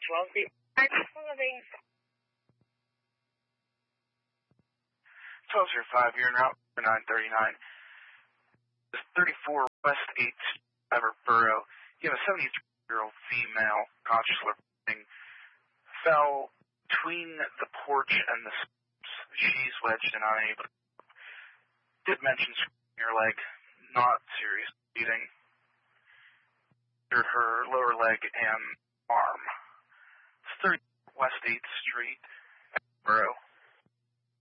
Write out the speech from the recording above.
12 feet. I'm moving. 1205, you're en route for 939. This 34 West 8th Everett Borough. You have a 73-year-old female, consciously fell between the porch and the steps. She's wedged and unable. Did mention scraping her leg, not serious bleeding. Her lower leg and arm. It's 30 West 8th Street, Borough.